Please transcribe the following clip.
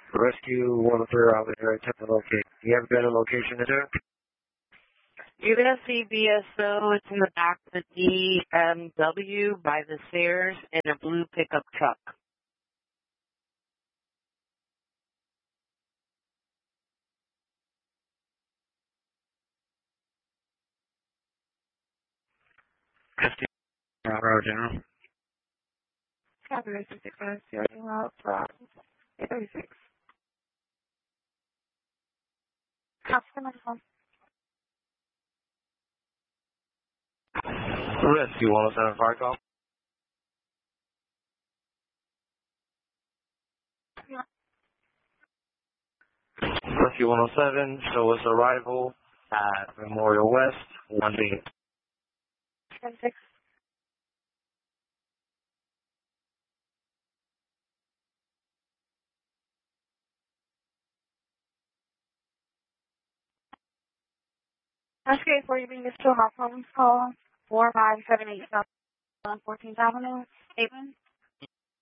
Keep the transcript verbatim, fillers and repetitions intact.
Rescue one oh three out there, attempt to locate. Do you have a better location to do? You're going to see B S O. It's in the back of the D M W by the stairs in a blue pickup truck. Route General. Copy, six five zero, route for eight thirty-six. Customer phone. Rescue one oh seven fire call. Yeah. Rescue one oh seven, show us arrival at Memorial West, one B. ten six. That's great for you being still my phone call. four five seven eight South fourteenth Avenue, Haven.